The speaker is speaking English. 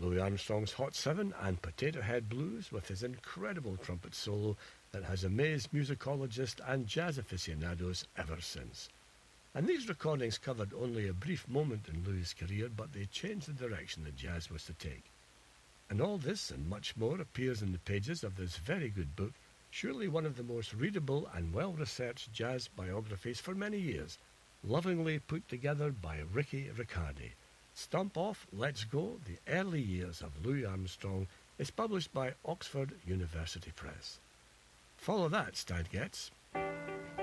Louis Armstrong's Hot 7 and Potato Head Blues with his incredible trumpet solo that has amazed musicologists and jazz aficionados ever since. And these recordings covered only a brief moment in Louis' career, but they changed the direction that jazz was to take. And all this and much more appears in the pages of this very good book, surely one of the most readable and well-researched jazz biographies for many years, lovingly put together by Ricky Riccardi. Stomp Off, Let's Go, The Early Years of Louis Armstrong is published by Oxford University Press. Follow that, Stan Getz.